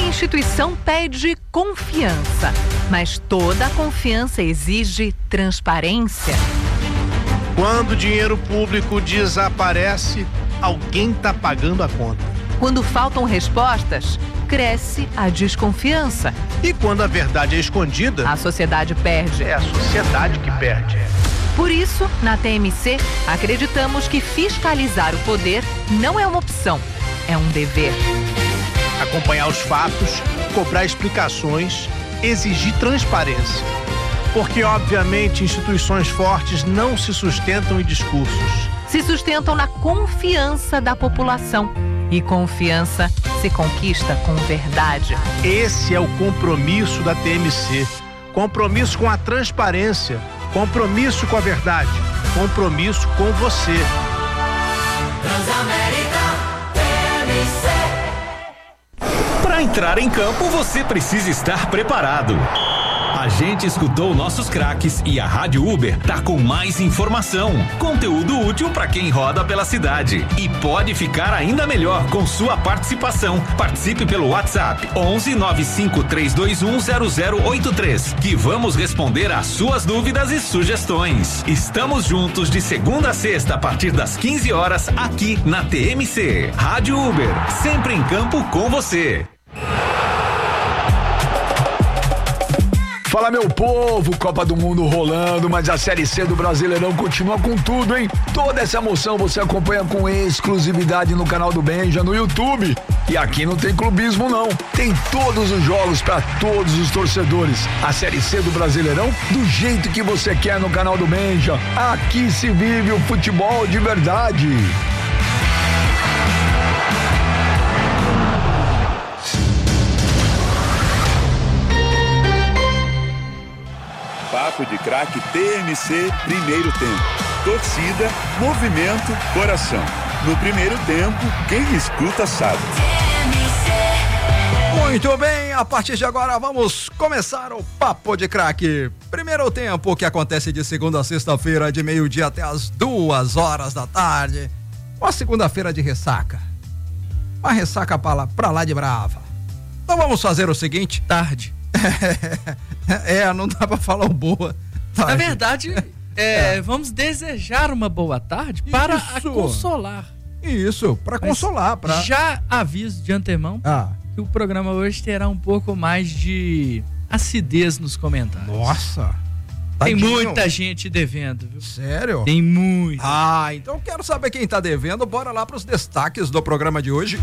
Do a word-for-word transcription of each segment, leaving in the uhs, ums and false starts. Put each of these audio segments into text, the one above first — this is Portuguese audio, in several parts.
instituição pede confiança, mas toda confiança exige transparência. Quando o dinheiro público desaparece, alguém está pagando a conta. Quando faltam respostas, cresce a desconfiança. E quando a verdade é escondida, a sociedade perde. É a sociedade que perde. Por isso, na T M C, acreditamos que fiscalizar o poder não é uma opção, é um dever. Acompanhar os fatos, cobrar explicações, exigir transparência. Porque, obviamente, instituições fortes não se sustentam em discursos. Se sustentam na confiança da população. E confiança se conquista com verdade. Esse é o compromisso da T M C. Compromisso com a transparência. Compromisso com a verdade. Compromisso com você. Transamérica T M C. Para entrar em campo, você precisa estar preparado. A gente escutou nossos craques e a Rádio Uber tá com mais informação, conteúdo útil para quem roda pela cidade. E pode ficar ainda melhor com sua participação. Participe pelo WhatsApp onze nove cinco três dois um zero zero oito três, que vamos responder às suas dúvidas e sugestões. Estamos juntos de segunda a sexta a partir das quinze horas aqui na T M C. Rádio Uber, sempre em campo com você. Fala, meu povo, Copa do Mundo rolando, mas a Série C do Brasileirão continua com tudo, hein? Toda essa emoção você acompanha com exclusividade no canal do Benja, no YouTube. E aqui não tem clubismo, não. Tem todos os jogos para todos os torcedores. A Série C do Brasileirão, do jeito que você quer no canal do Benja. Aqui se vive o futebol de verdade. Papo de Craque T M C, primeiro tempo. Torcida, movimento, coração. No primeiro tempo, quem escuta sabe. Muito bem, a partir de agora vamos começar o Papo de Craque. Primeiro tempo que acontece de segunda a sexta-feira, de meio-dia até as duas horas da tarde. Uma segunda-feira de ressaca. Uma ressaca pra lá, pra lá de brava. Então vamos fazer o seguinte, tarde. É, não dá pra falar o boa tarde. Na verdade, é, é. vamos desejar uma boa tarde para a consolar. Isso, para consolar. Pra... Já aviso de antemão ah. que o programa hoje terá um pouco mais de acidez nos comentários. Nossa! Tem tadinho. Muita gente devendo, viu? Sério? Tem muito. Ah, então quero saber quem tá devendo. Bora lá pros destaques do programa de hoje.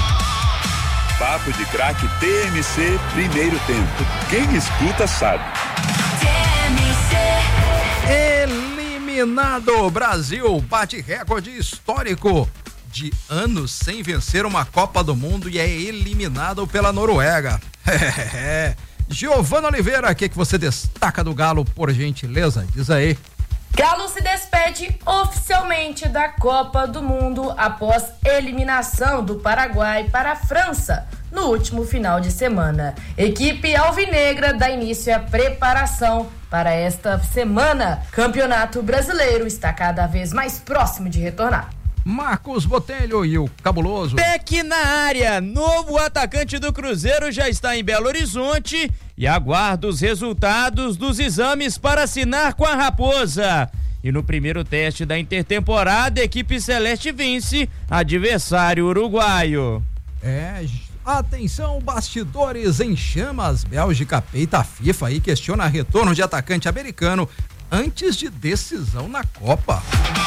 Papo de Craque T M C, primeiro tempo. Quem escuta sabe. T M C. Eliminado, Brasil bate recorde histórico de anos sem vencer uma Copa do Mundo e é eliminado pela Noruega. Giovana Oliveira, o que, que você destaca do Galo, por gentileza? Diz aí. Galo se despede oficialmente da Copa do Mundo após eliminação do Paraguai para a França no último final de semana. Equipe alvinegra dá início à preparação para esta semana. Campeonato Brasileiro está cada vez mais próximo de retornar. Marcos Botelho e o Cabuloso. Peck na área, novo atacante do Cruzeiro já está em Belo Horizonte e aguarda os resultados dos exames para assinar com a Raposa. E no primeiro teste da intertemporada, a equipe celeste vence adversário uruguaio. É, atenção, bastidores em chamas. Bélgica peita a FIFA e questiona retorno de atacante americano antes de decisão na Copa.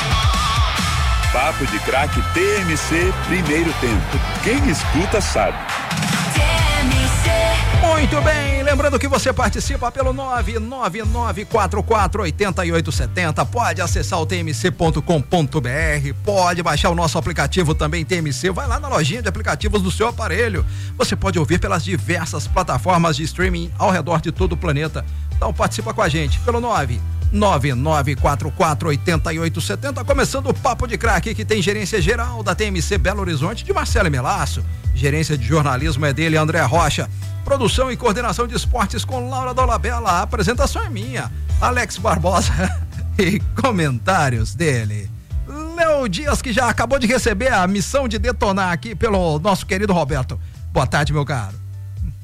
Papo de Craque T M C, primeiro tempo. Quem escuta sabe. T M C. Muito bem, lembrando que você participa pelo nove nove nove quatro quatro oito oito sete zero. Pode acessar o t m c ponto com ponto b r, pode baixar o nosso aplicativo também T M C, vai lá na lojinha de aplicativos do seu aparelho. Você pode ouvir pelas diversas plataformas de streaming ao redor de todo o planeta. Então participa com a gente pelo nove nove nove quatro quatro oito oito sete zero, começando o Papo de Craque, que tem gerência geral da T M C Belo Horizonte de Marcelo Melaço, gerência de jornalismo é dele, André Rocha, produção e coordenação de esportes com Laura Dolabella, a apresentação é minha, Alex Barbosa e comentários dele, Léo Dias, que já acabou de receber a missão de detonar aqui pelo nosso querido Roberto. Boa tarde, meu caro.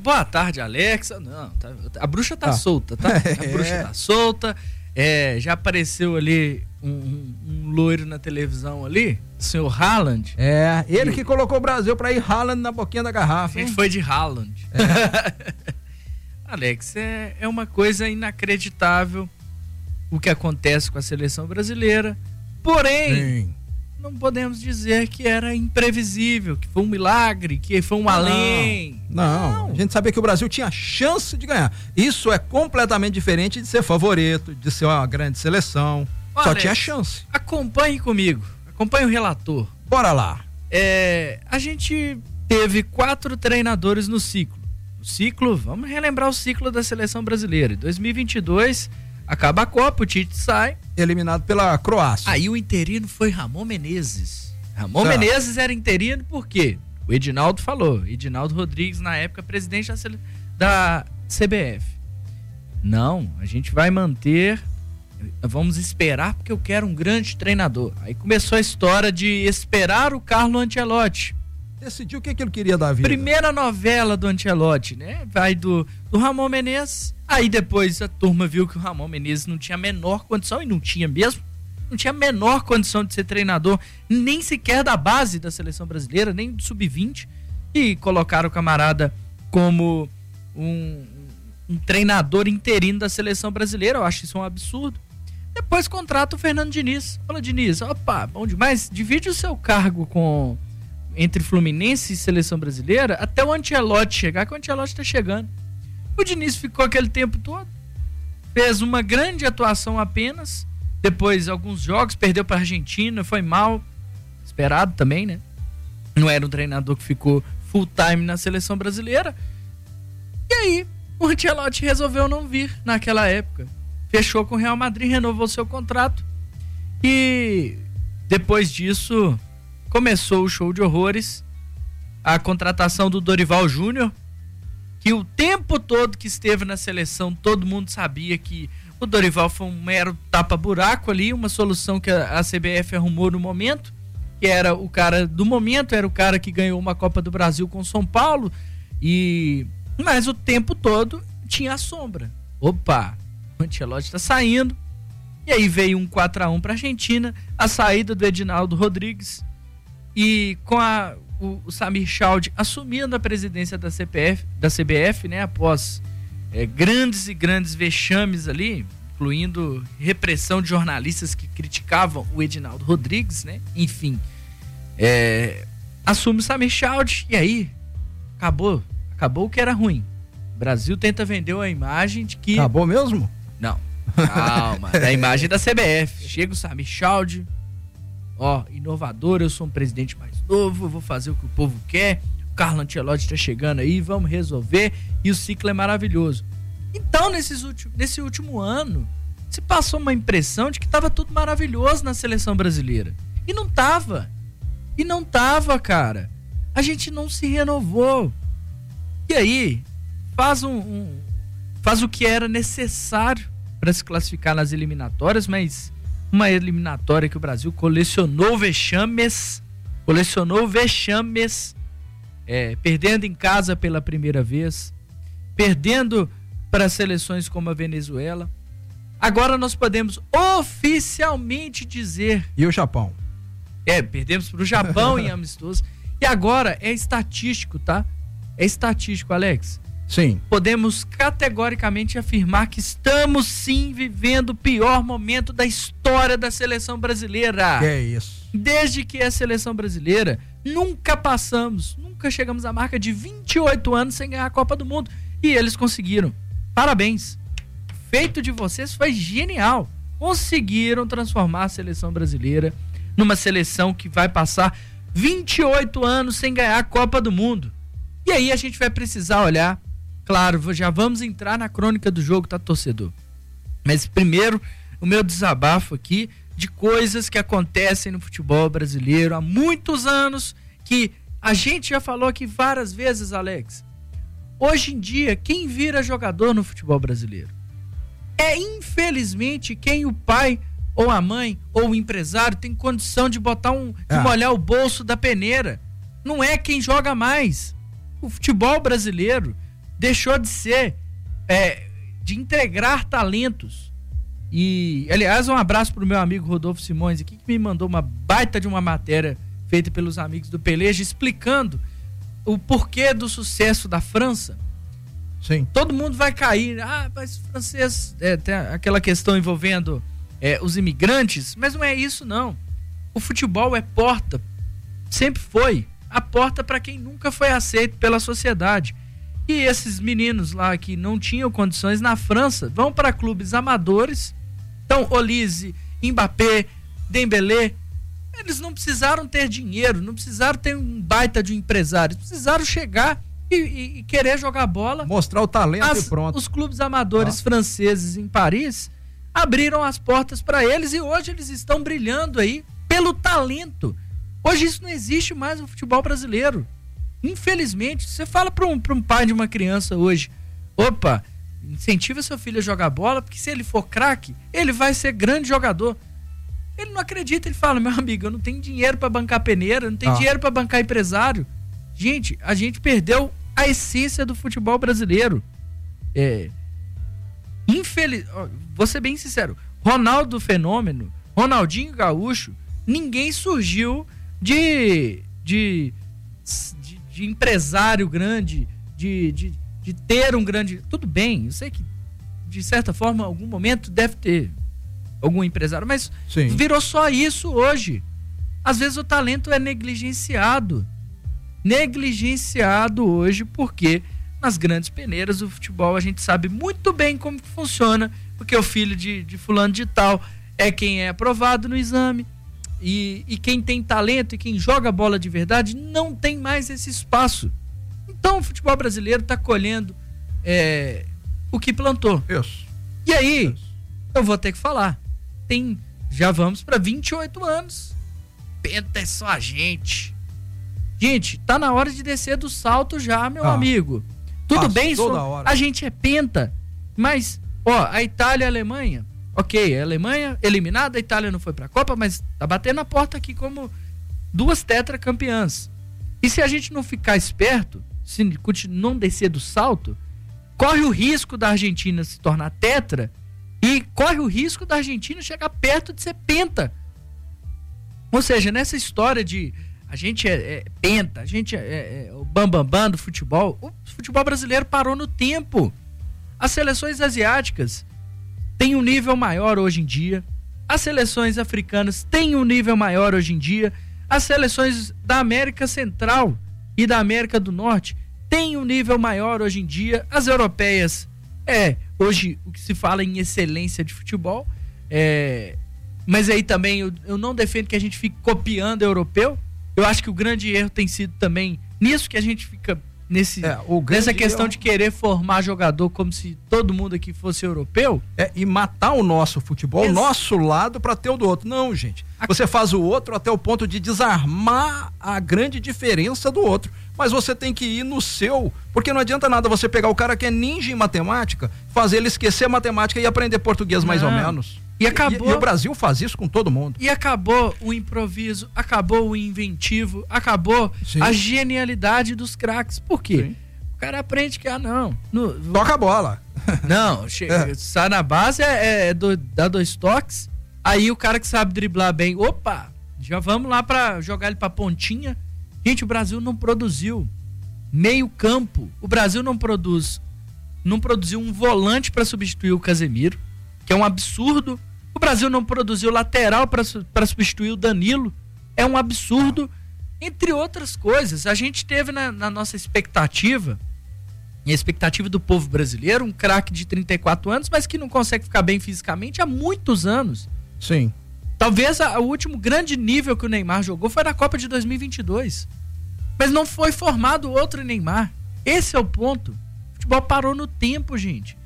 boa tarde, Alexa. Não, tá, a bruxa tá Ah. solta, tá? A bruxa tá solta. É, já apareceu ali um, um, um loiro na televisão ali, o senhor Haaland. É, ele que colocou o Brasil pra ir Haaland na boquinha da A garrafa. gente hein? foi de Haaland. É. Alex, é, é uma coisa inacreditável o que acontece com a seleção brasileira. Porém, Sim. não podemos dizer que era imprevisível, que foi um milagre, que foi um além. Não, a gente sabia que o Brasil tinha chance de ganhar. Isso é completamente diferente de ser favorito, de ser uma grande seleção. Ô, Só Alex, tinha chance. Acompanhe comigo, acompanhe o relator. Bora lá. É, a gente teve quatro treinadores no ciclo. O ciclo, vamos relembrar o ciclo da seleção brasileira. Em dois mil e vinte e dois, acaba a Copa, o Tite sai. Eliminado pela Croácia. Aí o interino foi Ramon Menezes. Ramon Certo. Menezes era interino por quê? O Edinaldo falou. Edinaldo Rodrigues, na época, presidente da, sele- da C B F. Não, a gente vai manter, vamos esperar porque eu quero um grande treinador. Aí começou a história de esperar o Carlo Ancelotti. Decidiu o que, que ele queria da vida. Primeira novela do Ancelotti, né? Vai do, do Ramon Menezes. Aí depois a turma viu que o Ramon Menezes não tinha a menor condição, e não tinha mesmo, não tinha a menor condição de ser treinador, nem sequer da base da seleção brasileira, nem do sub vinte, e colocaram o camarada como um, um treinador interino da seleção brasileira. Eu acho isso um absurdo. Depois contrata o Fernando Diniz. Fala, Diniz, opa, bom demais, divide o seu cargo com... entre Fluminense e seleção brasileira, até o Ancelotti chegar, que o Ancelotti tá chegando. O Diniz ficou aquele tempo todo, fez uma grande atuação apenas, depois alguns jogos, perdeu pra Argentina, foi mal, esperado também, né? Não era um treinador que ficou full time na seleção brasileira. E aí, o Ancelotti resolveu não vir naquela época. Fechou com o Real Madrid, renovou seu contrato, e depois disso começou o show de horrores, a contratação do Dorival Júnior, que o tempo todo que esteve na seleção, todo mundo sabia que o Dorival foi um mero tapa-buraco ali, uma solução que a, a C B F arrumou no momento, que era o cara do momento, era o cara que ganhou uma Copa do Brasil com São Paulo, e mas o tempo todo tinha a sombra. Opa, o Ancelotti tá saindo, e aí veio um quatro a um pra Argentina, a saída do Edinaldo Rodrigues, e com a, o, o Samir Chaldi assumindo a presidência da C B F, da C B F, né, após é, grandes e grandes vexames ali, incluindo repressão de jornalistas que criticavam o Edinaldo Rodrigues, né, enfim, é, assume o Samir Chaldi, e aí acabou, acabou o que era ruim. O Brasil tenta vender a imagem de que... Acabou mesmo? Não, calma, da imagem da C B F. Chega o Samir Chaldi, ó, inovador, eu sou um presidente mais novo, eu vou fazer o que o povo quer, o Carlo Ancelotti tá chegando aí, vamos resolver, e o ciclo é maravilhoso. Então, nesses últimos, nesse último ano, se passou uma impressão de que tava tudo maravilhoso na seleção brasileira. E não tava. E não tava, cara. A gente não se renovou. E aí, faz um, um faz o que era necessário para se classificar nas eliminatórias, mas uma eliminatória que o Brasil colecionou vexames, colecionou vexames, é, perdendo em casa pela primeira vez, perdendo para seleções como a Venezuela. Agora nós podemos oficialmente dizer... E o Japão? É, perdemos para o Japão em amistoso. E agora é estatístico, tá? É estatístico, Alex. Sim. Podemos categoricamente afirmar que estamos sim vivendo o pior momento da história da seleção brasileira. Que é isso. Desde que a seleção brasileira, nunca passamos, nunca chegamos à marca de vinte e oito anos sem ganhar a Copa do Mundo. E eles conseguiram. Parabéns. O feito de vocês foi genial. Conseguiram transformar a seleção brasileira numa seleção que vai passar vinte e oito anos sem ganhar a Copa do Mundo. E aí a gente vai precisar olhar, claro, já vamos entrar na crônica do jogo, tá, torcedor? Mas primeiro, o meu desabafo aqui de coisas que acontecem no futebol brasileiro há muitos anos, que a gente já falou aqui várias vezes, Alex. Hoje em dia, quem vira jogador no futebol brasileiro é, infelizmente, quem o pai ou a mãe ou o empresário tem condição de botar um, de Ah. molhar o bolso da peneira. Não é quem joga mais. O futebol brasileiro, deixou de ser, é, de integrar talentos. E, aliás, um abraço pro meu amigo Rodolfo Simões aqui, que me mandou uma baita de uma matéria feita pelos amigos do Peleja, explicando o porquê do sucesso da França. Sim. Todo mundo vai cair. Ah, mas francês, é, tem aquela questão envolvendo é, os imigrantes, mas não é isso, não. O futebol é porta, sempre foi, a porta para quem nunca foi aceito pela sociedade. E esses meninos lá que não tinham condições na França vão para clubes amadores. Então, Olise, Mbappé, Dembélé, eles não precisaram ter dinheiro, não precisaram ter um baita de um empresário, precisaram chegar e, e, e querer jogar bola. Mostrar o talento as, e pronto. Os clubes amadores ah. franceses em Paris abriram as portas para eles e hoje eles estão brilhando aí pelo talento. Hoje isso não existe mais no futebol brasileiro. Infelizmente, você fala para um, para um pai de uma criança hoje, opa, incentiva seu filho a jogar bola, porque se ele for craque, ele vai ser grande jogador. Ele não acredita, ele fala, meu amigo, eu não tenho dinheiro para bancar peneira, eu não tenho ah. dinheiro para bancar empresário. Gente, a gente perdeu a essência do futebol brasileiro. É, infeliz... Vou ser bem sincero, Ronaldo Fenômeno, Ronaldinho Gaúcho, ninguém surgiu de... de De, de empresário grande, de, de, de ter um grande... Tudo bem, eu sei que de certa forma, em algum momento deve ter algum empresário, mas Sim. virou só isso hoje. Às vezes o talento é negligenciado. Negligenciado hoje, porque nas grandes peneiras do futebol a gente sabe muito bem como que funciona, porque o filho de, de fulano de tal é quem é aprovado no exame. E, e quem tem talento e quem joga bola de verdade não tem mais esse espaço. Então o futebol brasileiro está colhendo é, o que plantou. Isso. E aí, Isso. eu vou ter que falar. Tem, já vamos para vinte e oito anos. Penta é só a gente. Gente, tá na hora de descer do salto já, meu ah. amigo. Tudo Passa bem, toda só, hora. a gente é penta. Mas, ó, a Itália e a Alemanha... Ok, a Alemanha eliminada, a Itália não foi pra Copa, mas tá batendo a porta aqui como duas tetracampeãs. E se a gente não ficar esperto, se não descer do salto, corre o risco da Argentina se tornar tetra e corre o risco da Argentina chegar perto de ser penta. Ou seja, nessa história de a gente é, é penta, a gente é, é, é o bambambam bam, bam do futebol, o futebol brasileiro parou no tempo. As seleções asiáticas tem um nível maior hoje em dia, as seleções africanas têm um nível maior hoje em dia, as seleções da América Central e da América do Norte têm um nível maior hoje em dia, as europeias, é, hoje o que se fala em excelência de futebol, é, mas aí também eu, eu não defendo que a gente fique copiando o europeu, eu acho que o grande erro tem sido também nisso que a gente fica... Nesse, é, o nessa questão erro... de querer formar jogador como se todo mundo aqui fosse europeu. É, e matar o nosso futebol, o Ex- nosso lado, para ter o do outro. Não, gente. Você faz o outro até o ponto de desarmar a grande diferença do outro. Mas você tem que ir no seu, porque não adianta nada você pegar o cara que é ninja em matemática, fazer ele esquecer matemática e aprender português mais não. ou menos. E acabou. E, e o Brasil faz isso com todo mundo. E acabou o improviso, acabou o inventivo, acabou Sim. a genialidade dos craques. Por quê? Sim. O cara aprende que, ah, não. No, Toca a bola. Não, chega, é. sai na base, é, é do, dá dois toques. Aí o cara que sabe driblar bem, opa, já vamos lá pra jogar ele pra pontinha. Gente, o Brasil não produziu meio campo. O Brasil não produz, não produziu um volante pra substituir o Casemiro, que é um absurdo. O Brasil não produziu lateral para substituir o Danilo. É um absurdo, entre outras coisas. A gente teve na, na nossa expectativa, e a expectativa do povo brasileiro, um craque de trinta e quatro anos, mas que não consegue ficar bem fisicamente há muitos anos. Sim. Talvez a, o último grande nível que o Neymar jogou foi na Copa de dois mil e vinte e dois. Mas não foi formado outro Neymar. Esse é o ponto. O futebol parou no tempo, gente.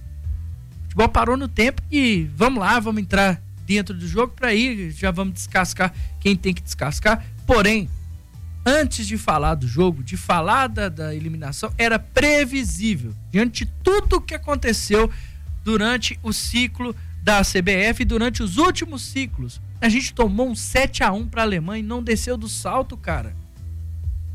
O futebol parou no tempo e vamos lá, vamos entrar dentro do jogo para ir, já vamos descascar quem tem que descascar. Porém, antes de falar do jogo, de falar da, da eliminação, era previsível, diante de tudo que aconteceu durante o ciclo da C B F e durante os últimos ciclos. A gente tomou um sete a um para a Alemanha e não desceu do salto, cara.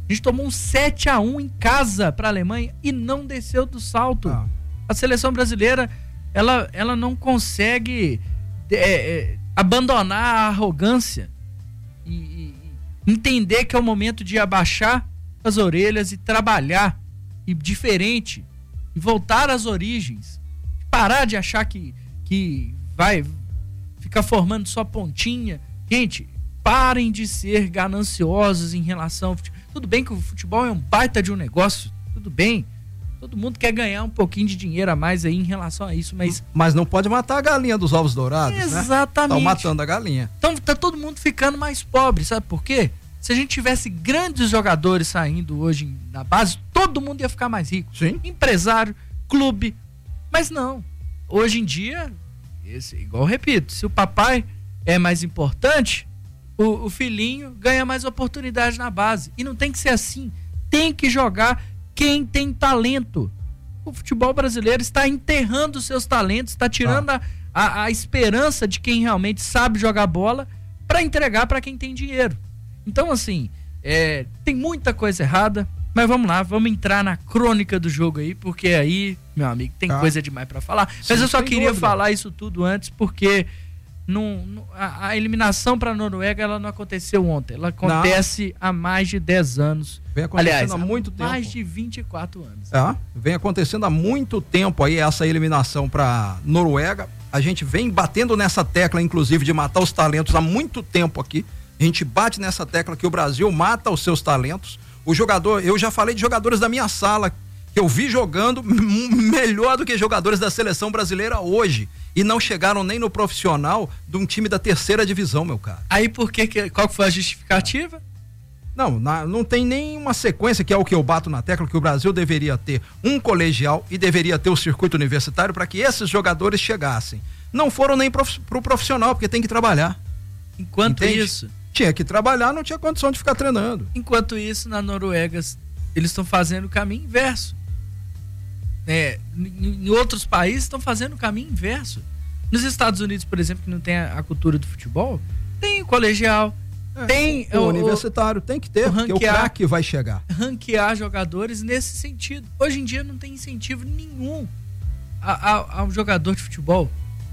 A gente tomou um sete a um em casa para a Alemanha e não desceu do salto. Ah. A seleção brasileira, ela, ela não consegue é, é, abandonar a arrogância e, e entender que é o momento de abaixar as orelhas e trabalhar e diferente e voltar às origens. Parar de achar que, que vai ficar formando só pontinha. Gente, parem de ser gananciosos em relação ao futebol. Tudo bem que o futebol é um baita de um negócio, tudo bem. Todo mundo quer ganhar um pouquinho de dinheiro a mais aí em relação a isso, mas... Mas não pode matar a galinha dos ovos dourados, exatamente. Né? Estão matando a galinha. Então tá todo mundo ficando mais pobre, sabe por quê? Se a gente tivesse grandes jogadores saindo hoje na base, todo mundo ia ficar mais rico. Sim. Empresário, clube, mas não. Hoje em dia, esse, igual eu repito, se o papai é mais importante, o, o filhinho ganha mais oportunidade na base. E não tem que ser assim. Tem que jogar quem tem talento. O futebol brasileiro está enterrando seus talentos, está tirando ah. a, a, a esperança de quem realmente sabe jogar bola para entregar para quem tem dinheiro. Então, assim, é, tem muita coisa errada, mas vamos lá, vamos entrar na crônica do jogo aí, porque aí, meu amigo, tem ah. coisa demais para falar. Sim, mas eu só queria dúvida. falar isso tudo antes, porque não, não, a, a eliminação para a Noruega, ela não aconteceu ontem, ela acontece não. há mais de dez anos. Vem acontecendo Aliás, há muito tempo. mais de vinte e quatro anos. É, vem acontecendo há muito tempo aí essa eliminação para Noruega. A gente vem batendo nessa tecla, inclusive, de matar os talentos há muito tempo aqui. A gente bate nessa tecla que o Brasil mata os seus talentos. O jogador, eu já falei de jogadores da minha sala que eu vi jogando melhor do que jogadores da seleção brasileira hoje e não chegaram nem no profissional de um time da terceira divisão, meu cara. Aí por que, qual que foi a justificativa? Não, na, não tem nenhuma sequência, que é o que eu bato na tecla, que o Brasil deveria ter um colegial e deveria ter o circuito universitário para que esses jogadores chegassem. Não foram nem prof, pro profissional, porque tem que trabalhar. Enquanto Entende? isso... Tinha que trabalhar, não tinha condição de ficar treinando. Enquanto isso, na Noruega, eles estão fazendo o caminho inverso. É, em outros países estão fazendo o caminho inverso. Nos Estados Unidos, por exemplo, que não tem a, a cultura do futebol, tem o colegial, é, tem o, o universitário, tem que ter, o porque ranquear, o craque vai chegar. Ranquear jogadores nesse sentido. Hoje em dia não tem incentivo nenhum a, a, ao jogador de futebol.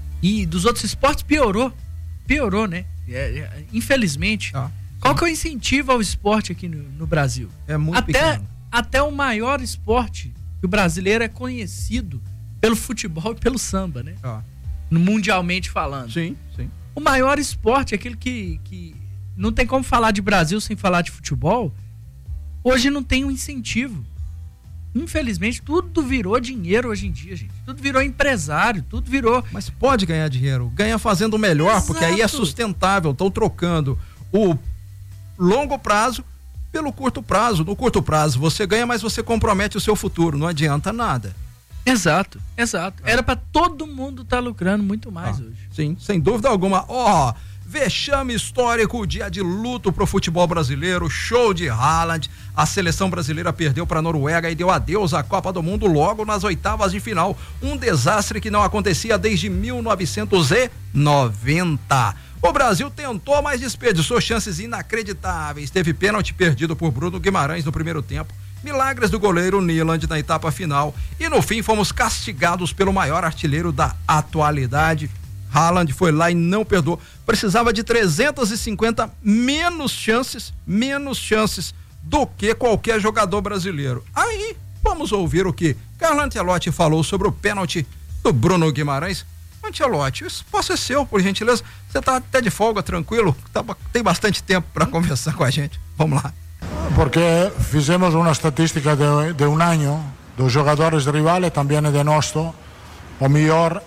E dos outros esportes piorou. Piorou, né? É, é, infelizmente. Ah, qual que é o incentivo ao esporte aqui no, no Brasil? É muito até, pequeno. Até o maior esporte que o brasileiro é conhecido pelo futebol e pelo samba, né? Ah. Mundialmente falando. Sim, sim. O maior esporte, aquele que, que não tem como falar de Brasil sem falar de futebol, hoje não tem um incentivo. Infelizmente, tudo virou dinheiro hoje em dia, gente. Tudo virou empresário, tudo virou... Mas pode ganhar dinheiro. Ganha fazendo melhor, Exato. Porque aí é sustentável. Estão trocando o longo prazo pelo curto prazo. No curto prazo você ganha, mas você compromete o seu futuro. Não adianta nada. Exato, exato. Era para todo mundo estar tá lucrando muito mais ah, hoje. Sim, sem dúvida alguma. Ó... Oh, vexame histórico, dia de luto pro futebol brasileiro, show de Haaland. A seleção brasileira perdeu para a Noruega e deu adeus à Copa do Mundo logo nas oitavas de final. Um desastre que não acontecia desde mil novecentos e noventa. O Brasil tentou, mas desperdiçou chances inacreditáveis. Teve pênalti perdido por Bruno Guimarães no primeiro tempo. Milagres do goleiro Nyland na etapa final. E no fim fomos castigados pelo maior artilheiro da atualidade. Haaland foi lá e não perdoou. Precisava de trezentas e cinquenta menos chances, menos chances do que qualquer jogador brasileiro. Aí, vamos ouvir o que Carlo Ancelotti falou sobre o pênalti do Bruno Guimarães. Ancelotti, isso pode ser seu, por gentileza. Você tá até de folga, tranquilo? Tá, tem bastante tempo para conversar com a gente. Vamos lá. Porque fizemos uma estatística de, de um ano dos jogadores rivais, também de nosso, o melhor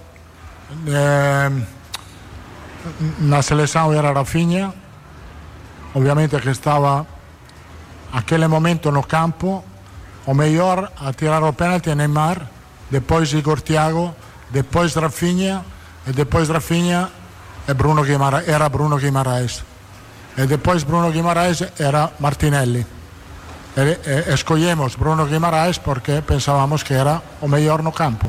Eh, na seleção era Rafinha, obviamente que estava aquele momento no campo. O melhor a tirar o pênalti Neymar, depois Igor Thiago, depois Rafinha e depois Rafinha e Bruno Guimarães, era Bruno Guimarães e depois Bruno Guimarães era Martinelli e, e, escolhemos Bruno Guimarães porque pensávamos que era o melhor no campo.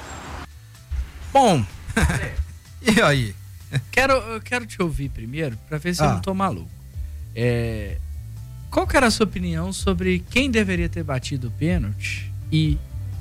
Bom, e aí? Quero, eu quero te ouvir primeiro, para ver se ah. eu não tô maluco. É, qual que era a sua opinião sobre quem deveria ter batido o pênalti e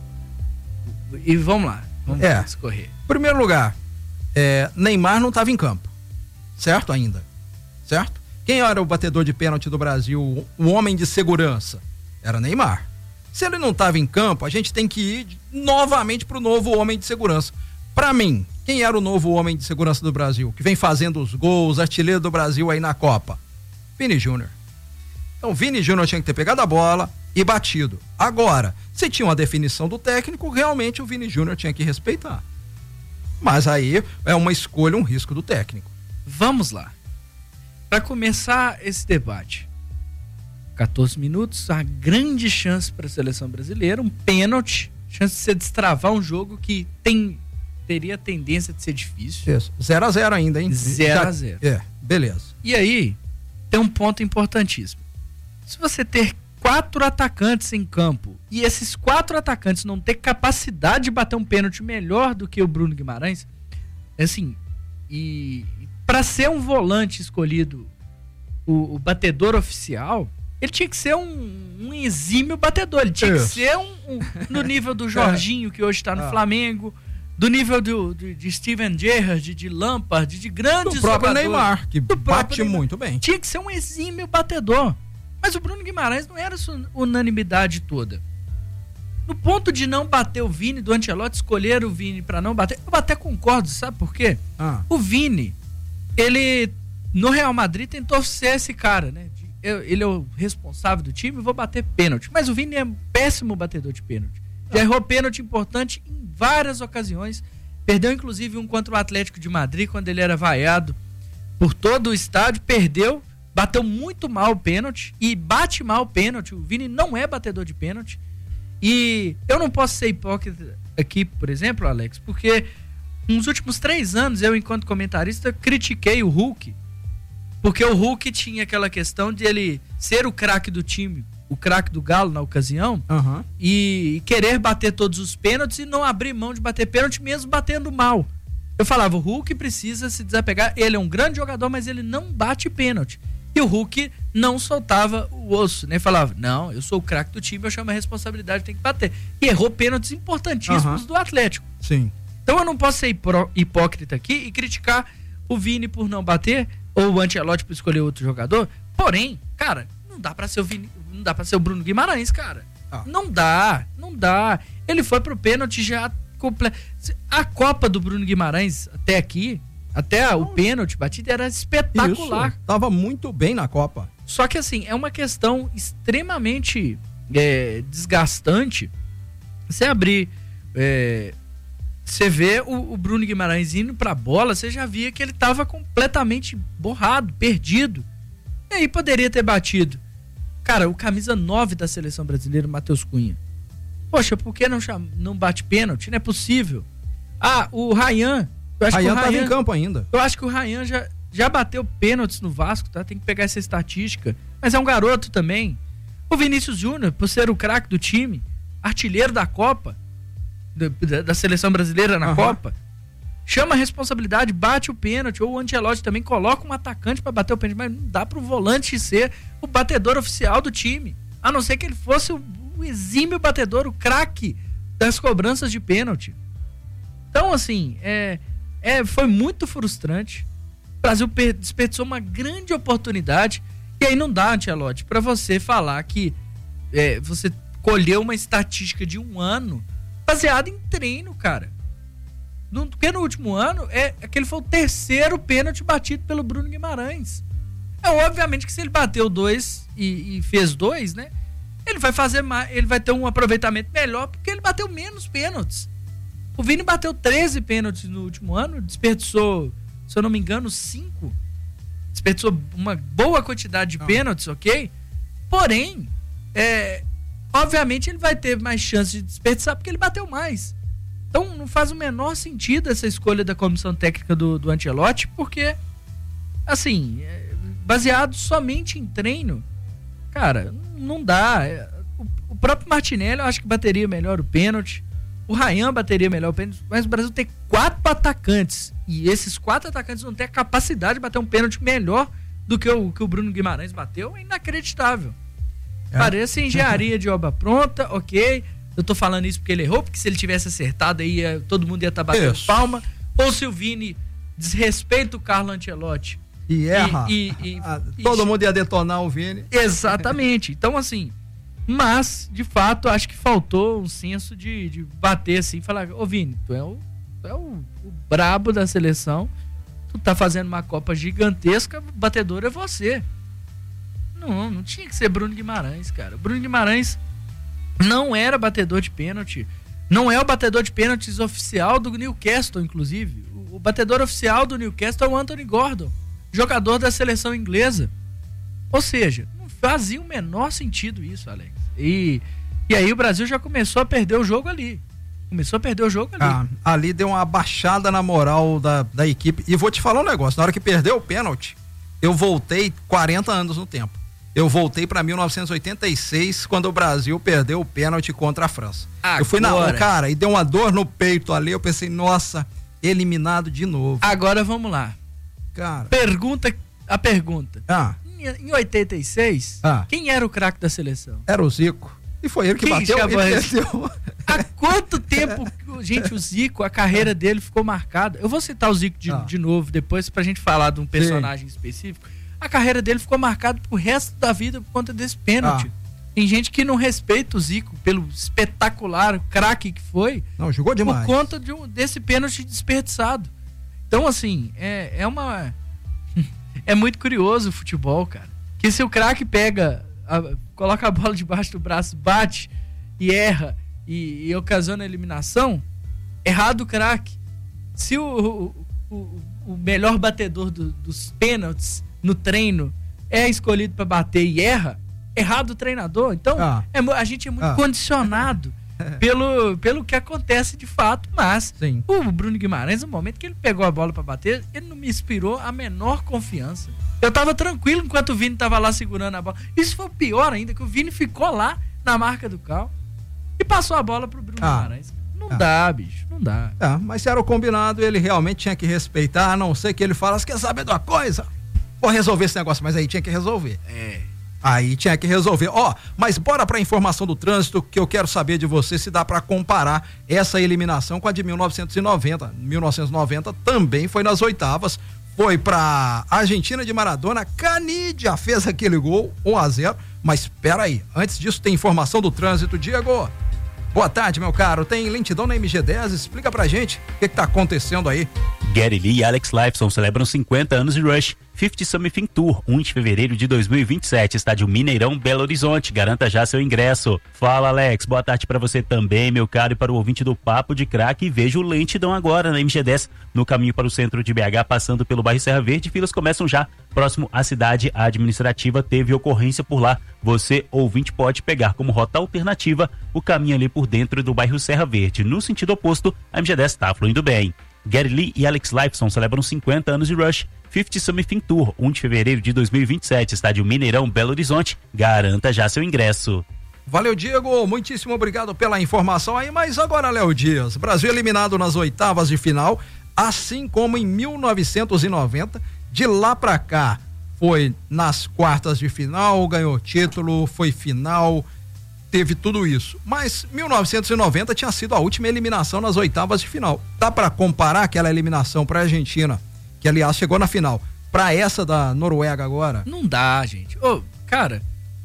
e vamos lá, vamos É. escorrer. Em primeiro lugar, é, Neymar não estava em campo, certo ainda, certo? Quem era o batedor de pênalti do Brasil, o homem de segurança? Era Neymar. Se ele não estava em campo, a gente tem que ir novamente para o novo homem de segurança. Para mim, quem era o novo homem de segurança do Brasil, que vem fazendo os gols, artilheiro do Brasil aí na Copa? Vini Júnior. Então, Vini Júnior tinha que ter pegado a bola e batido. Agora, se tinha uma definição do técnico, realmente o Vini Júnior tinha que respeitar. Mas aí é uma escolha, um risco do técnico. Vamos lá. Para começar esse debate, quatorze minutos, a grande chance para a seleção brasileira, um pênalti, chance de você destravar um jogo que tem, teria tendência de ser difícil. Isso. zero a zero ainda, hein? zero a zero. É, beleza. E aí, tem um ponto importantíssimo. Se você ter quatro atacantes em campo e esses quatro atacantes não ter capacidade de bater um pênalti melhor do que o Bruno Guimarães, assim, e para ser um volante escolhido, o, o batedor oficial, ele tinha que ser um, um exímio batedor, ele tinha Isso. que ser um, um no nível do Jorginho, que hoje está no Ah. Flamengo, do nível do, do, de Steven Gerrard, de Lampard, de grandes Do próprio jogadores. Neymar, que Do próprio bate Neymar. muito bem. Tinha que ser um exímio batedor. Mas o Bruno Guimarães não era essa unanimidade toda. No ponto de não bater o Vini, do Ancelotti escolher o Vini pra não bater, eu até concordo, sabe por quê? Ah. O Vini, ele no Real Madrid tentou ser esse cara, né? De, eu, ele é o responsável do time, vou bater pênalti. Mas o Vini é um péssimo batedor de pênalti. Já errou pênalti importante em várias ocasiões. Perdeu inclusive um contra o Atlético de Madrid, quando ele era vaiado por todo o estádio, perdeu. Bateu muito mal o pênalti e bate mal o pênalti. O Vini não é batedor de pênalti. E eu não posso ser hipócrita aqui, por exemplo, Alex, porque nos últimos três anos eu, enquanto comentarista, critiquei o Hulk. Porque o Hulk tinha aquela questão de ele ser o craque do time, o craque do Galo na ocasião, Uhum. e querer bater todos os pênaltis e não abrir mão de bater pênalti mesmo batendo mal. Eu falava, o Hulk precisa se desapegar. Ele é um grande jogador, mas ele não bate pênalti. E o Hulk não soltava o osso, né? Falava, não, eu sou o craque do time, eu chamo a responsabilidade, tem que bater. E errou pênaltis importantíssimos Uhum. do Atlético. Sim. Então eu não posso ser hipro- hipócrita aqui e criticar o Vini por não bater, ou o Ancelotti por escolher outro jogador. Porém, cara, não dá pra ser o Vini, não dá pra ser o Bruno Guimarães, cara. Ah. Não dá, não dá. Ele foi pro pênalti já completo. A Copa do Bruno Guimarães até aqui, até o pênalti batido, era espetacular. Isso. Tava muito bem na Copa. Só que assim, é uma questão extremamente é, desgastante. Você abrir, é, você vê o, o Bruno Guimarães indo pra bola, você já via que ele tava completamente borrado, perdido. E aí poderia ter batido. Cara, o camisa nove da seleção brasileira, Matheus Cunha. Poxa, por que não, chama, não bate pênalti? Não é possível. Ah, o Ryan. Eu acho Ryan que o tava Ryan, em campo ainda. Eu acho que o Ryan já, já bateu pênaltis no Vasco, tá? Tem que pegar essa estatística. Mas é um garoto também. O Vinícius Júnior, por ser o craque do time, artilheiro da Copa, da, da, da seleção brasileira na Uhum. Copa, chama a responsabilidade, bate o pênalti, ou o Ancelotti também coloca um atacante pra bater o pênalti, mas não dá pro volante ser o batedor oficial do time, a não ser que ele fosse o, o exímio batedor, o craque das cobranças de pênalti. Então, assim, é, é, foi muito frustrante. O Brasil per- desperdiçou uma grande oportunidade. E aí não dá, Ancelotti, pra você falar que é, você colheu uma estatística de um ano baseada em treino, cara. No, porque no último ano, é, aquele foi o terceiro pênalti batido pelo Bruno Guimarães. É obviamente que se ele bateu dois e, e fez dois, né? Ele vai fazer mais, ele vai ter um aproveitamento melhor porque ele bateu menos pênaltis. O Vini bateu treze pênaltis no último ano, desperdiçou, se eu não me engano, cinco. Desperdiçou uma boa quantidade de pênaltis, ok? Porém, é, obviamente ele vai ter mais chance de desperdiçar porque ele bateu mais. Então não faz o menor sentido essa escolha da comissão técnica do, do Ancelotti, porque, assim, é, baseado somente em treino, cara, não dá. É, o, o próprio Martinelli eu acho que bateria melhor o pênalti. O Ryan bateria melhor o pênalti, mas o Brasil tem quatro atacantes e esses quatro atacantes não têm a capacidade de bater um pênalti melhor do que o que o Bruno Guimarães bateu. É inacreditável. É. Parece engenharia de obra pronta, ok. Eu tô falando isso porque ele errou, porque se ele tivesse acertado aí, todo mundo ia estar tá batendo isso. palma. Ou se o Vini desrespeita o Carlo Ancelotti. E erra. E, e, e, ah, todo e, mundo ia detonar o Vini. Exatamente. Então, assim, mas, de fato, acho que faltou um senso de, de bater assim e falar, ô Vini, tu é, o, tu é o, o brabo da seleção, tu tá fazendo uma Copa gigantesca, o batedor é você. Não, não tinha que ser Bruno Guimarães, cara. Bruno Guimarães não era batedor de pênalti. Não é o batedor de pênaltis oficial do Newcastle, inclusive. O, o batedor oficial do Newcastle é o Anthony Gordon, jogador da seleção inglesa. Ou seja, não fazia o menor sentido isso, Alex. E, e aí o Brasil já começou a perder o jogo ali. Começou a perder o jogo ali. Ah, ali deu uma baixada na moral da, da equipe. E vou te falar um negócio, na hora que perdeu o pênalti, eu voltei quarenta anos no tempo. Eu voltei para mil novecentos e oitenta e seis, quando o Brasil perdeu o pênalti contra a França. Agora. Eu fui na cara e deu uma dor no peito ali, eu pensei, nossa, eliminado de novo. Agora vamos lá. Cara. Pergunta, a pergunta. Ah. Em, em oitenta e seis, ah. quem era o craque da seleção? Era o Zico. E foi ele que quem bateu e perdeu. Há quanto tempo, gente, o Zico, a carreira dele ficou marcada? Eu vou citar o Zico de, ah. de novo depois pra gente falar de um personagem Sim. específico. A carreira dele ficou marcada pro resto da vida por conta desse pênalti. Ah. Tem gente que não respeita o Zico pelo espetacular craque que foi. Não, jogou demais. Por conta de um, desse pênalti desperdiçado. Então, assim, é, é uma... é muito curioso o futebol, cara. Que se o craque pega, a, coloca a bola debaixo do braço, bate e erra e, e ocasiona a eliminação, errado o craque. Se o, o, o, o melhor batedor do, dos pênaltis no treino é escolhido para bater e erra, errado o treinador. Então, ah. é, a gente é muito ah. condicionado pelo, pelo que acontece de fato, mas Sim. o Bruno Guimarães, no momento que ele pegou a bola para bater, ele não me inspirou a menor confiança. Eu tava tranquilo enquanto o Vini tava lá segurando a bola. Isso foi pior ainda, que o Vini ficou lá na marca do cal e passou a bola pro Bruno ah. Guimarães. Não ah. dá, bicho, não dá. É, mas se era o combinado, ele realmente tinha que respeitar, a não ser que ele falasse, quer saber de uma coisa? Vou resolver esse negócio, mas aí tinha que resolver. É. Aí tinha que resolver. Ó, oh, mas bora pra informação do trânsito, que eu quero saber de você se dá pra comparar essa eliminação com a de mil novecentos e noventa. mil novecentos e noventa também foi nas oitavas, foi pra Argentina de Maradona, Canidia fez aquele gol, um a zero, mas espera aí, antes disso tem informação do trânsito, Diego. Boa tarde, meu caro. Tem lentidão na M G dez? Explica pra gente o que, que tá acontecendo aí. Gary Lee e Alex Lifeson celebram cinquenta anos de Rush. cinquenta Something Tour, um de fevereiro de dois mil e vinte e sete, estádio Mineirão, Belo Horizonte. Garanta já seu ingresso. Fala, Alex. Boa tarde pra você também, meu caro, e para o ouvinte do Papo de Craque. Veja o lentidão agora na M G dez, no caminho para o centro de B H, passando pelo bairro Serra Verde. Filas começam já. Próximo à cidade administrativa, teve ocorrência por lá. Você, ouvinte, pode pegar como rota alternativa o caminho ali por dentro do bairro Serra Verde. No sentido oposto, a M G dez está fluindo bem. Gary Lee e Alex Lifeson celebram cinquenta anos de Rush. cinquenta Something Tour, um de fevereiro de dois mil e vinte e sete, estádio Mineirão, Belo Horizonte. Garanta já seu ingresso. Valeu, Diego, muitíssimo obrigado pela informação aí, mas agora, Léo Dias, Brasil eliminado nas oitavas de final, assim como em mil novecentos e noventa, de lá pra cá foi nas quartas de final, ganhou título, foi final, teve tudo isso, mas mil novecentos e noventa tinha sido a última eliminação nas oitavas de final. Dá pra comparar aquela eliminação pra Argentina, que aliás chegou na final, pra essa da Noruega agora? Não dá, gente. Ô, cara,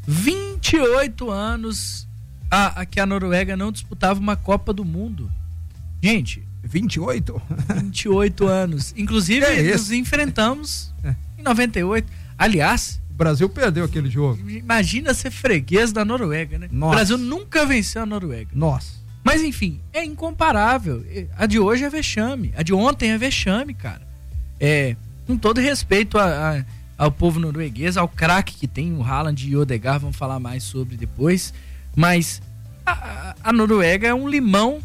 vinte e oito anos a, a que a Noruega não disputava uma Copa do Mundo. Gente, vinte e oito? vinte e oito anos. Inclusive, é nos enfrentamos é. em noventa e oito. Aliás, o Brasil perdeu aquele jogo. Imagina ser freguês da Noruega, né? Nossa. O Brasil nunca venceu a Noruega. Nossa. Mas enfim, é incomparável. A de hoje é vexame. A de ontem é vexame, cara. É, com todo respeito a, a, ao povo norueguês, ao craque que tem, o Haaland e o Odegaard, vamos falar mais sobre depois. Mas a, a Noruega é um limão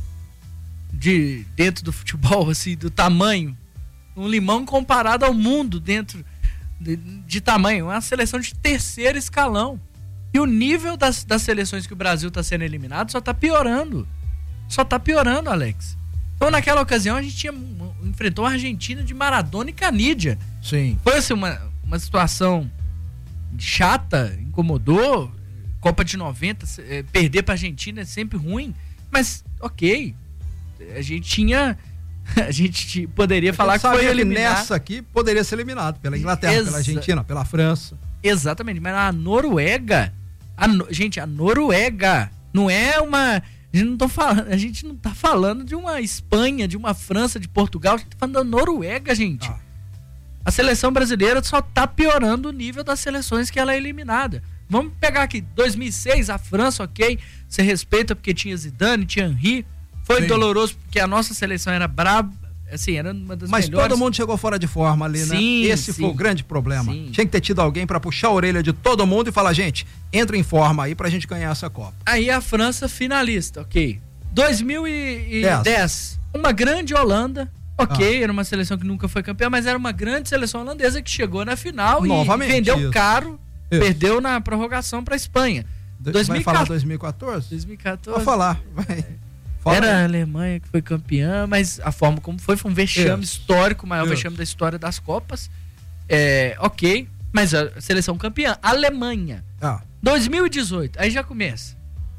de, dentro do futebol, assim, do tamanho. Um limão comparado ao mundo dentro de, de tamanho. Uma seleção de terceiro escalão. E o nível das, das seleções que o Brasil está sendo eliminado só está piorando. Só está piorando, Alex. Então, naquela ocasião, a gente tinha, enfrentou a Argentina de Maradona e Canidia. Sim. Foi assim, uma, uma situação chata, incomodou, Copa de noventa, é, perder pra Argentina é sempre ruim, mas ok, a gente tinha, a gente tinha, poderia a falar que foi eliminado. Nessa aqui poderia ser eliminado pela Inglaterra, Exa- pela Argentina, pela França. Exatamente, mas a Noruega, a no, gente, a Noruega não é uma, a gente não, tô falando, a gente não tá falando de uma Espanha, de uma França, de Portugal, a gente tá falando da Noruega, gente. Ah. A seleção brasileira só tá piorando o nível das seleções que ela é eliminada. Vamos pegar aqui, dois mil e seis, a França, ok, você respeita porque tinha Zidane, tinha Henry, foi Sim. doloroso porque a nossa seleção era braba, assim, era uma das Mas melhores. Mas todo mundo chegou fora de forma ali, né? Sim, Esse sim. foi o grande problema. Sim. Tinha que ter tido alguém pra puxar a orelha de todo mundo e falar, gente, entra em forma aí pra gente ganhar essa Copa. Aí a França finalista, ok. dois mil e dez, uma grande Holanda, ok, ah. era uma seleção que nunca foi campeã, mas era uma grande seleção holandesa que chegou na final Novamente, e vendeu isso. caro, isso. perdeu na prorrogação pra Espanha. De, dois mil e quatorze, vai falar dois mil e quatorze? dois mil e quatorze. Vou falar, vai. Fala Era aí. a Alemanha que foi campeã, mas a forma como foi foi um vexame isso. histórico, o maior isso. vexame da história das Copas. É, ok, mas a seleção campeã, Alemanha. Ah. dois mil e dezoito, aí já começa.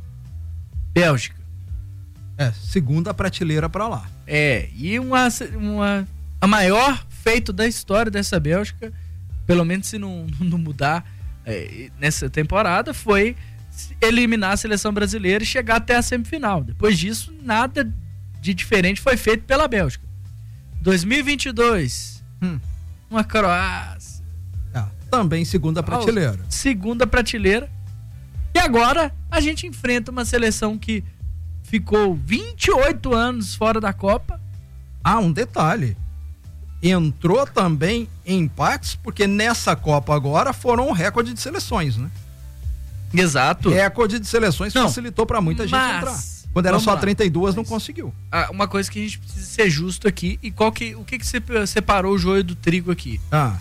Bélgica. É, segunda prateleira pra lá. É, e uma, uma a maior feito da história dessa Bélgica, pelo menos se não, não mudar é, nessa temporada, foi eliminar a seleção brasileira e chegar até a semifinal. Depois disso, nada de diferente foi feito pela Bélgica. dois mil e vinte e dois, hum. uma Croácia. Ah, também segunda prateleira. Oh, segunda prateleira. E agora a gente enfrenta uma seleção que ficou vinte e oito anos fora da Copa. Ah, um detalhe. Entrou também em empates, porque nessa Copa agora foram um recorde de seleções, né? Exato. Recorde de seleções não, facilitou pra muita gente entrar. Quando era só trinta e duas, não conseguiu. Ah, uma coisa que a gente precisa ser justo aqui, e qual que, o que que separou o joio do trigo aqui? Ah.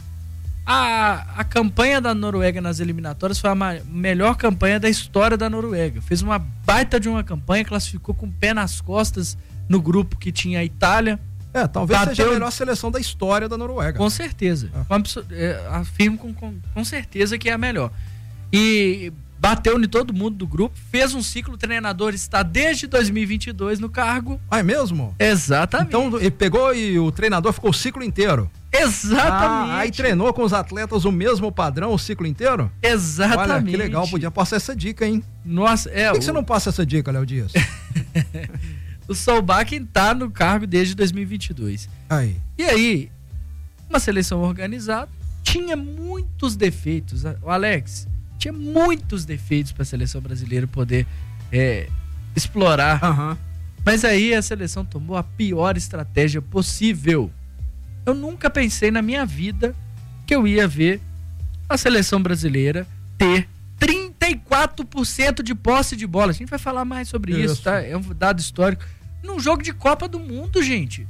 A, a campanha da Noruega nas eliminatórias foi a ma- melhor campanha da história da Noruega. Fez uma baita de uma campanha, classificou com o pé nas costas no grupo que tinha a Itália. É, talvez bateu... seja a melhor seleção da história da Noruega. Com certeza. Ah. Com absur... é, afirmo com, com, com certeza que é a melhor. E bateu em todo mundo do grupo, fez um ciclo, o treinador está desde dois mil e vinte e dois no cargo. Ah, é mesmo? Exatamente. Então ele pegou e o treinador ficou o ciclo inteiro. Exatamente. Ah, aí treinou com os atletas o mesmo padrão o ciclo inteiro? Exatamente. Olha, que legal, podia passar essa dica, hein? Nossa, é. Por que, o... que você não passa essa dica, Léo Dias? O Solbakken tá no cargo desde dois mil e vinte e dois. Aí. E aí, uma seleção organizada, tinha muitos defeitos. O Alex, tinha muitos defeitos para a seleção brasileira poder é, explorar. Uhum. Mas aí a seleção tomou a pior estratégia possível. Eu nunca pensei na minha vida que eu ia ver a seleção brasileira ter trinta e quatro por cento de posse de bola. A gente vai falar mais sobre isso, isso tá? É um dado histórico. Num jogo de Copa do Mundo, gente.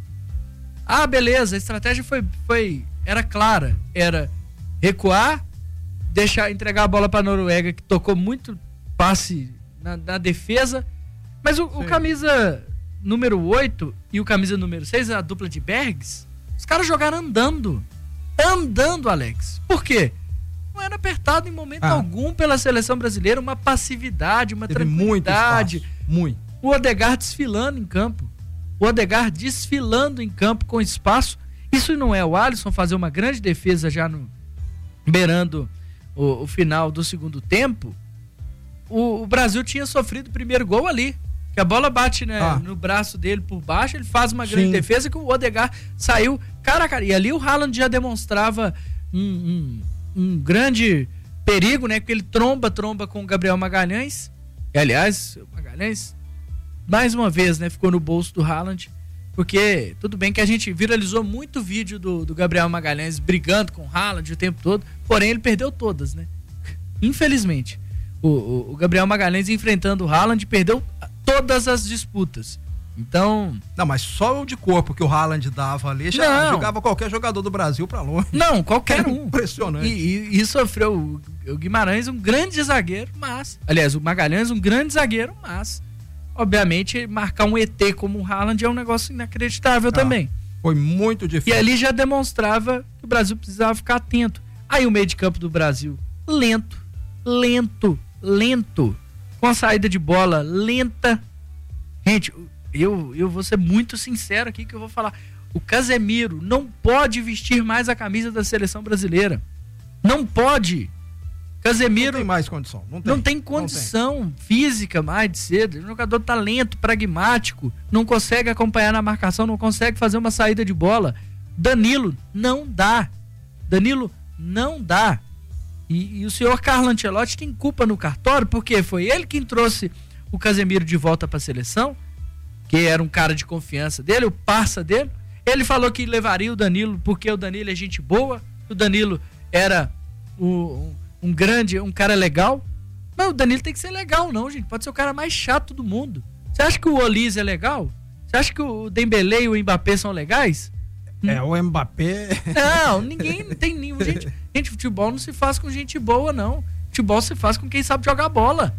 Ah, beleza, a estratégia foi, foi era clara. Era recuar, deixar, entregar a bola para a Noruega, que tocou muito passe na, na defesa. Mas o, o camisa número oito e o camisa número seis, a dupla de Bergs, os caras jogaram andando. Andando, Alex. Por quê? Não era apertado em momento ah. algum pela seleção brasileira, uma passividade, uma Teve tranquilidade. Muito espaço. Muito. O Odegaard desfilando em campo. O Odegaard desfilando em campo com espaço. Isso não é o Alisson fazer uma grande defesa já no beirando o, o final do segundo tempo. O, o Brasil tinha sofrido o primeiro gol ali. Que a bola bate, né, ah. no braço dele por baixo, ele faz uma grande Sim. defesa que o Odegaard saiu cara a cara. E ali o Haaland já demonstrava um, um, um grande perigo, né? Porque ele tromba, tromba com o Gabriel Magalhães. E, aliás, o Magalhães, mais uma vez, né, ficou no bolso do Haaland. Porque, tudo bem que a gente viralizou muito vídeo do, do Gabriel Magalhães brigando com o Haaland o tempo todo, porém ele perdeu todas, né? Infelizmente. O, o, o Gabriel Magalhães enfrentando o Haaland perdeu todas as disputas. Então... Não, mas só o de corpo que o Haaland dava ali, já não. jogava qualquer jogador do Brasil pra longe. Não, qualquer um. Impressionante. E, e, e sofreu o, o Guimarães, um grande zagueiro, mas... Aliás, o Magalhães, um grande zagueiro, mas... Obviamente, marcar um E T como o Haaland é um negócio inacreditável ah, também. Foi muito difícil. E ali já demonstrava que o Brasil precisava ficar atento. Aí o meio de campo do Brasil, lento, lento, lento, com a saída de bola lenta. Gente, eu, eu vou ser muito sincero aqui que eu vou falar. O Casemiro não pode vestir mais a camisa da seleção brasileira. Não pode. Casemiro não tem mais condição. Não tem, não tem condição não tem. física mais de ser. Um jogador talento, pragmático, não consegue acompanhar na marcação, não consegue fazer uma saída de bola. Danilo não dá. Danilo não dá. E, e o senhor Carlo Ancelotti tem culpa no cartório, porque foi ele quem trouxe o Casemiro de volta para a seleção, que era um cara de confiança dele, o parça dele. Ele falou que levaria o Danilo porque o Danilo é gente boa, o Danilo era o, um, um grande, um cara legal. Mas o Danilo tem que ser legal, não, gente. Pode ser o cara mais chato do mundo. Você acha que o Olise é legal? Você acha que o Dembélé e o Mbappé são legais? É, o Mbappé... Não, ninguém não tem nenhum... Gente, gente, futebol não se faz com gente boa, não. Futebol se faz com quem sabe jogar bola.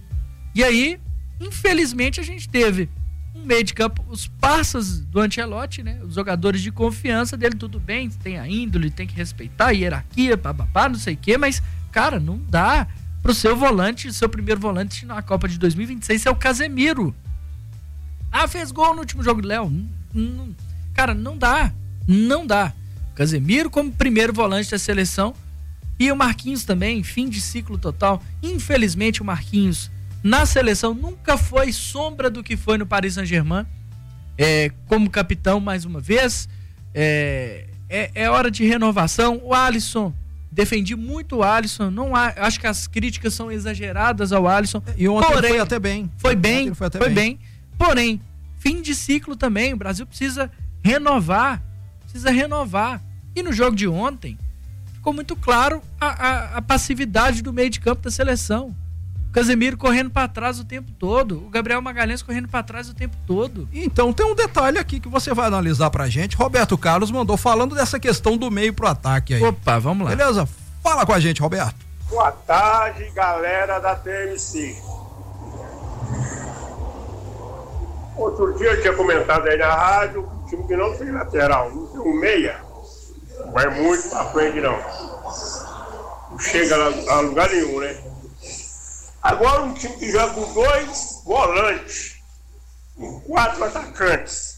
E aí, infelizmente, a gente teve um meio de campo, os parças do Ancelotti, né? Os jogadores de confiança dele, tudo bem, tem a índole, tem que respeitar a hierarquia, bababá, não sei o quê, mas, cara, não dá pro seu volante, seu primeiro volante na Copa de dois mil e vinte e seis é o Casemiro. Ah, fez gol no último jogo do Léo. Cara, não dá. Não dá. Casemiro como primeiro volante da seleção e o Marquinhos também, fim de ciclo total. Infelizmente o Marquinhos na seleção nunca foi sombra do que foi no Paris Saint-Germain, é, como capitão mais uma vez. É, é, é hora de renovação. O Alisson, defendi muito o Alisson, não há, acho que as críticas são exageradas ao Alisson. E ontem porém, foi até bem. Foi bem, foi, até foi bem. bem. Porém, fim de ciclo também, o Brasil precisa renovar. Precisa renovar. E no jogo de ontem, ficou muito claro a, a, a passividade do meio de campo da seleção. O Casemiro correndo para trás o tempo todo. O Gabriel Magalhães correndo para trás o tempo todo. Então tem um detalhe aqui que você vai analisar pra gente. Roberto Carlos mandou falando dessa questão do meio pro ataque aí. Opa, vamos lá. Beleza? Fala com a gente, Roberto. Boa tarde, galera da T M C. Outro dia eu tinha comentado aí na rádio, o time que não tem lateral, não tem um meia, vai muito pra frente não. Não chega a, a lugar nenhum, né? Agora um time que joga com dois volantes, com quatro atacantes,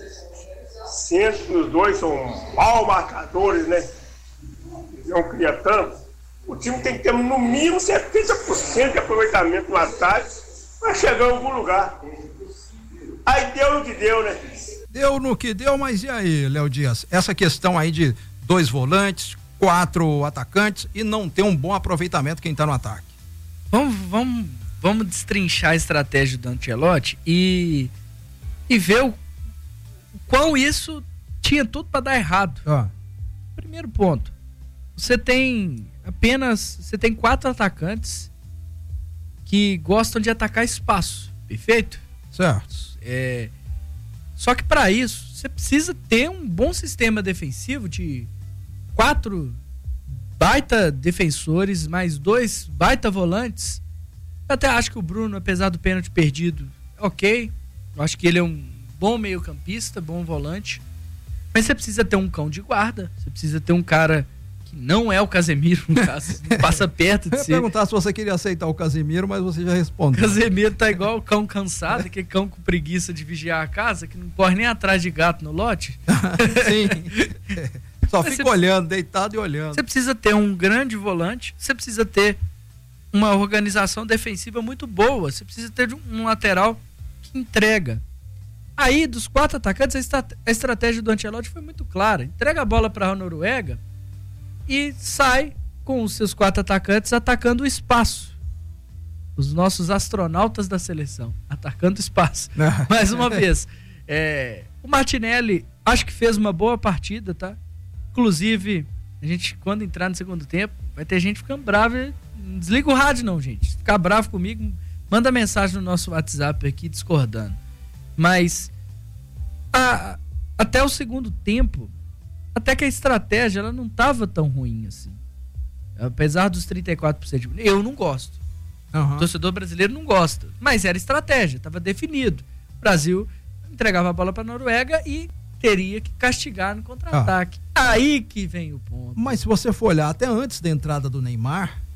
sendo que os dois são mal marcadores, né? Não cria tanto. O time tem que ter no mínimo setenta por cento de aproveitamento no ataque para chegar em algum lugar. Aí deu no que deu, né? Deu no que deu, mas e aí, Léo Dias? Essa questão aí de dois volantes, quatro atacantes e não ter um bom aproveitamento quem tá no ataque. Vamos, vamos, vamos destrinchar a estratégia do Ancelotti e, e ver o, o quão isso tinha tudo para dar errado. Ah. Primeiro ponto, você tem apenas, você tem quatro atacantes que gostam de atacar espaço, perfeito? Certo. É, só que para isso você precisa ter um bom sistema defensivo de quatro baita defensores mais dois baita volantes. Eu até acho que o Bruno, apesar do pênalti perdido, ok, eu acho que ele é um bom meio campista, bom volante, mas você precisa ter um cão de guarda, você precisa ter um cara que não é o Casemiro, no caso, não passa perto de Eu ia ser. perguntar se você queria aceitar o Casemiro, mas você já respondeu. O Casemiro tá igual o cão cansado, aquele cão com preguiça de vigiar a casa, que não corre nem atrás de gato no lote. Sim. Só Mas fica você, olhando, deitado e olhando. Você precisa ter um grande volante, você precisa ter uma organização defensiva muito boa, você precisa ter um lateral que entrega. Aí, dos quatro atacantes, a, estat- a estratégia do Ancelotti foi muito clara. Entrega a bola para a Noruega e sai com os seus quatro atacantes atacando o espaço. Os nossos astronautas da seleção, atacando o espaço. Mais uma vez, é, o Martinelli acho que fez uma boa partida, tá? Inclusive, a gente, quando entrar no segundo tempo, vai ter gente ficando brava. Não desliga o rádio não, gente. Se ficar bravo comigo, manda mensagem no nosso WhatsApp aqui discordando. Mas a, até o segundo tempo, até que a estratégia ela não estava tão ruim assim. Apesar dos trinta e quatro por cento. Eu não gosto. Uhum. O torcedor brasileiro não gosta. Mas era estratégia, estava definido. O Brasil entregava a bola para a Noruega e teria que castigar no contra-ataque. Ah. Aí que vem o ponto. Mas se você for olhar até antes da entrada do Neymar,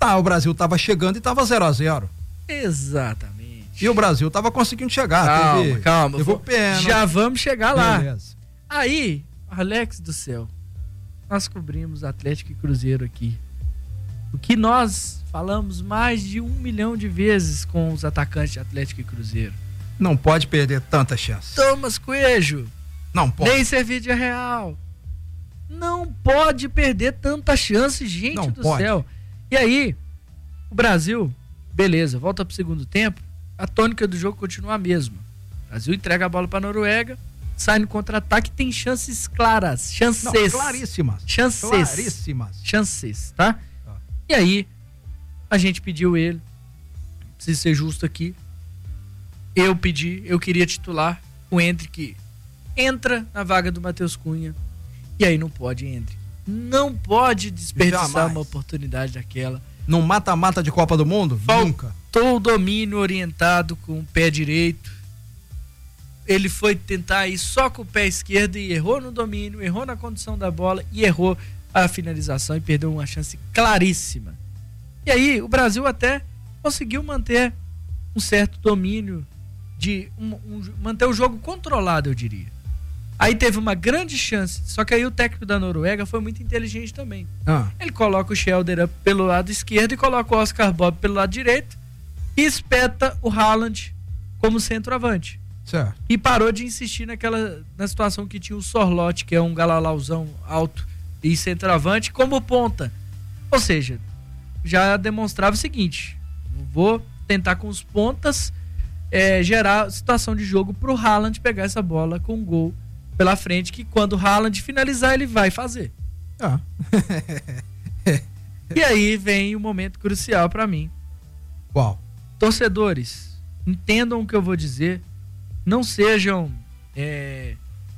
Tá, o Brasil tava chegando e tava zero a zero. Exatamente. E o Brasil tava conseguindo chegar. Calma, teve, calma. teve o pênalti. Já vamos chegar lá. Beleza. Aí, Alex do céu, nós cobrimos Atlético e Cruzeiro aqui. O que nós falamos mais de um milhão de vezes com os atacantes de Atlético e Cruzeiro. Não pode perder tanta chance. Thomas Coelho. Não pode. Nem Servídia Real. Não pode perder tanta chance, gente Não do pode. céu. E aí, o Brasil, beleza, volta pro segundo tempo, a tônica do jogo continua a mesma. O Brasil entrega a bola pra Noruega, sai no contra-ataque, tem chances claras, chances. Não, claríssimas. Chances. Claríssimas. Chances, tá? Ah. E aí, a gente pediu ele, preciso ser justo aqui, eu pedi, eu queria titular o Endrick, entra na vaga do Matheus Cunha, e aí não pode, Endrick. Não pode desperdiçar Jamais. uma oportunidade daquela. No mata-mata de Copa do Mundo? Faltou Nunca. o domínio orientado com o pé direito. Ele foi tentar ir só com o pé esquerdo e errou no domínio, errou na condução da bola e errou a finalização e perdeu uma chance claríssima. E aí o Brasil até conseguiu manter um certo domínio, de um, um, manter o jogo controlado, eu diria. Aí teve uma grande chance, só que aí o técnico da Noruega foi muito inteligente também. Ah. Ele coloca o Schelder up pelo lado esquerdo e coloca o Oscar Bob pelo lado direito e espeta o Haaland como centroavante. Certo. E parou de insistir naquela, na situação que tinha o Sorloth, que é um galalauzão alto e centroavante, como ponta. Ou seja, já demonstrava o seguinte: vou tentar com os pontas é, gerar situação de jogo pro Haaland pegar essa bola com um gol pela frente, que quando o Haaland finalizar ele vai fazer. Ah. E aí vem o momento crucial para mim. Qual? Torcedores, entendam o que eu vou dizer. Não sejam é,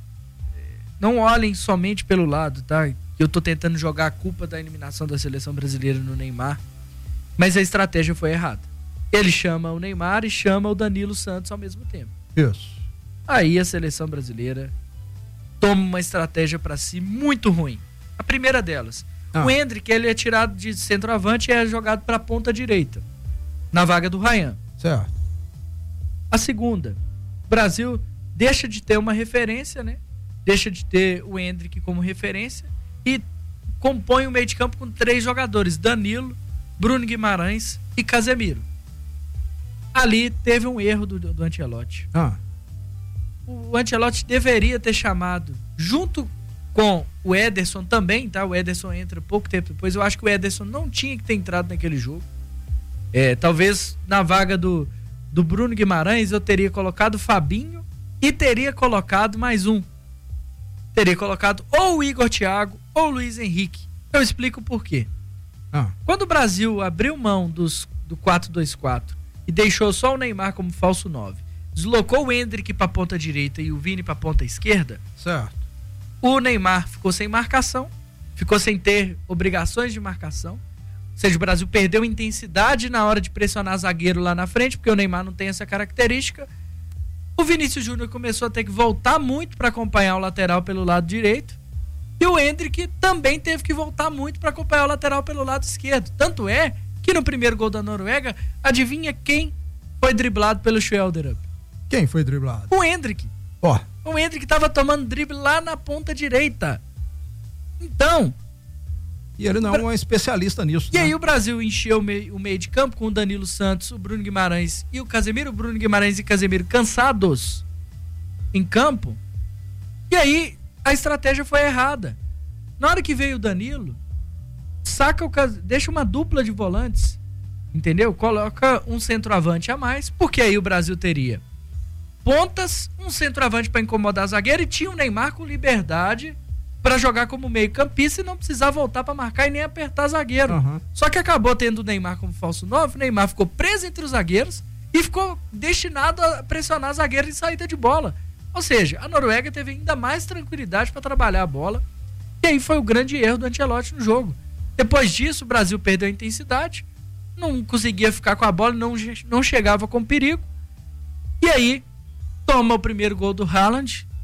não olhem somente pelo lado, tá? Eu tô tentando jogar a culpa da eliminação da seleção brasileira no Neymar, mas a estratégia foi errada. Ele chama o Neymar e chama o Danilo Santos ao mesmo tempo. Isso. Aí a seleção brasileira toma uma estratégia para si muito ruim. A primeira delas, ah. o Endrick, ele é tirado de centroavante e é jogado para a ponta direita, na vaga do Ryan. Certo. A segunda, o Brasil deixa de ter uma referência, né? Deixa de ter o Endrick como referência e compõe o meio de campo com três jogadores: Danilo, Bruno Guimarães e Casemiro. Ali teve um erro do, do Ancelotti. Ah. O Ancelotti deveria ter chamado, junto com o Ederson também, tá? O Ederson entra pouco tempo depois. Eu acho que o Ederson não tinha que ter entrado naquele jogo. É, talvez na vaga do, do Bruno Guimarães eu teria colocado o Fabinho e teria colocado mais um. Teria colocado ou o Igor Thiago ou o Luiz Henrique. Eu explico por quê. Ah. Quando o Brasil abriu mão dos, do quatro dois quatro e deixou só o Neymar como falso nove, deslocou o Endrick para a ponta direita e o Vini para a ponta esquerda, certo. O Neymar ficou sem marcação, ficou sem ter obrigações de marcação. Ou seja, o Brasil perdeu intensidade na hora de pressionar zagueiro lá na frente, porque o Neymar não tem essa característica. O Vinícius Júnior começou a ter que voltar muito para acompanhar o lateral pelo lado direito. E o Endrick também teve que voltar muito para acompanhar o lateral pelo lado esquerdo. Tanto é que no primeiro gol da Noruega, adivinha quem foi driblado pelo Schelder? Quem foi driblado? O Endrick. Ó. Oh. O Endrick tava tomando drible lá na ponta direita. Então... E ele não é um especialista nisso. E né? aí o Brasil encheu o meio, o meio de campo com o Danilo Santos, o Bruno Guimarães e o Casemiro. O Bruno Guimarães e Casemiro cansados em campo. E aí a estratégia foi errada. Na hora que veio o Danilo, saca o deixa uma dupla de volantes, entendeu? Coloca um centroavante a mais, porque aí o Brasil teria pontas, um centroavante para incomodar zagueiro e tinha o Neymar com liberdade para jogar como meio campista e não precisar voltar para marcar e nem apertar zagueiro. Uhum. Só que acabou tendo o Neymar como falso nove, o Neymar ficou preso entre os zagueiros e ficou destinado a pressionar zagueiro em saída de bola. Ou seja, a Noruega teve ainda mais tranquilidade para trabalhar a bola. E aí foi o grande erro do Ancelotti no jogo. Depois disso, o Brasil perdeu a intensidade, não conseguia ficar com a bola, não, não chegava com perigo. E aí, toma o primeiro gol do Haaland